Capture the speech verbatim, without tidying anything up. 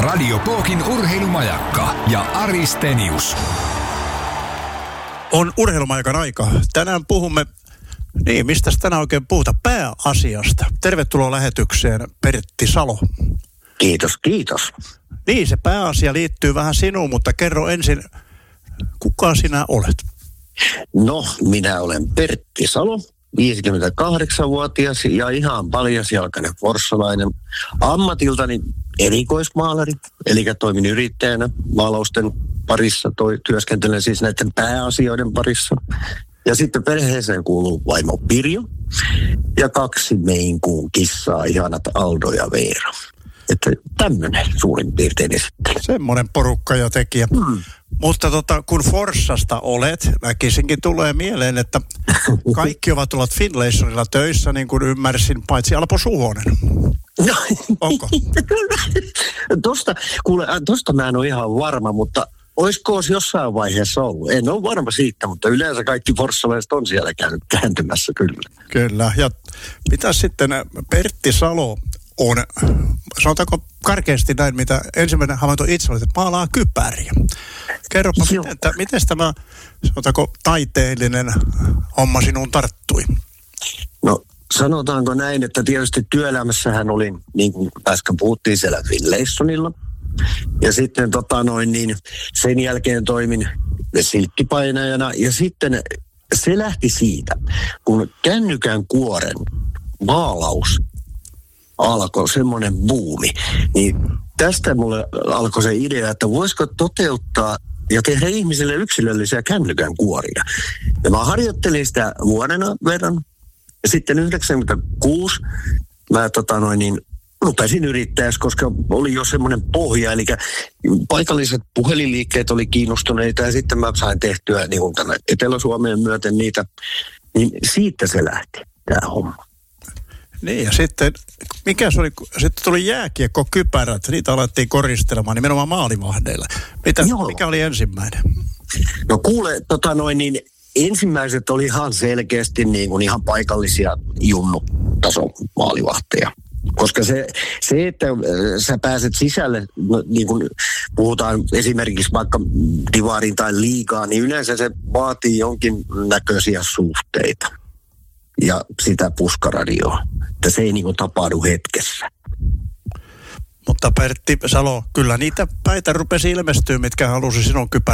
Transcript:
Radio Pookin urheilumajakka ja Ari Stenius. On urheilumajakan aika. Tänään puhumme, niin mistä tänään oikein puhuta, pääasiasta. Tervetuloa lähetykseen, Pertti Salo. Kiitos, kiitos. Niin, se pääasia liittyy vähän sinuun, mutta kerro ensin, kuka sinä olet? No, minä olen Pertti Salo, viisikymmentäkahdeksanvuotias ja ihan paljasjalkainen forssalainen. Ammatiltani erikoismaalari, eli toimin yrittäjänä maalausten parissa, toi, työskentelen siis näiden pääasioiden parissa. Ja sitten perheeseen kuuluu vaimo Pirjo ja kaksi meinkuun kissaa, ihanat Aldo ja Veera. Että tämmöinen suurin piirtein esittely. Semmoinen porukka ja tekijä. Mm. Mutta tota, kun Forssasta olet, väkisinkin tulee mieleen, että kaikki ovat olleet Finlaysorilla töissä, niin kuin ymmärsin, paitsi Alpo Suhonen. No, onko? tosta, kuule, tosta mä en ole ihan varma, mutta olisiko jossain vaiheessa ollut? En ole varma siitä, mutta yleensä kaikki forssalaiset on siellä käynyt kääntymässä kyllä. Kyllä, ja mitä sitten Pertti Salo on, sanotaanko karkeasti näin, mitä ensimmäinen havainto itse oli, että maalaa kypäriä. Kerropa, miten, t- miten tämä, sanotaanko taiteellinen homma sinuun tarttui? No sanotaanko näin, että tietysti työelämässähän olin, niin kuin äsken puhuttiin, siellä Finlaysonilla. Ja sitten tota noin, niin sen jälkeen toimin silkkipainajana ja sitten se lähti siitä, kun kännykän kuoren maalaus alkoi semmoinen buumi, niin tästä mulle alkoi se idea, että voisiko toteuttaa ja tehdä ihmisille yksilöllisiä kännykän kuoria. Ja mä harjoittelin sitä vuodena verran. Ja sitten yhdeksänkymmentäkuusi mä tota noin niin rupesin yrittäjäksi, koska oli jo semmoinen pohja, eli paikalliset puhelinliikkeet oli kiinnostuneita ja sitten mä sain tehtyä niin kuin tänne Etelä-Suomeen myöten niitä, niin siitä se lähti tämä homma. Niin ja sitten, mikä se oli, sitten tuli jääkiekko-kypärät, niitä alettiin koristelemaan nimenomaan maalivahdeilla. Mitä, mikä oli ensimmäinen? No kuule, tota noin niin, ensimmäiset oli ihan selkeästi niin kuin ihan paikallisia junnutason maalivahteja. Koska se, se, että sä pääset sisälle, no, niin kuin puhutaan esimerkiksi vaikka divariin tai liigaan, niin yleensä se vaatii jonkin näköisiä suhteita ja sitä puskaradioa. Että se ei niin kuin tapahdu hetkessä. Mutta Pertti Salo, kyllä niitä päitä rupesi ilmestyä, mitkä halusi sinun kypärän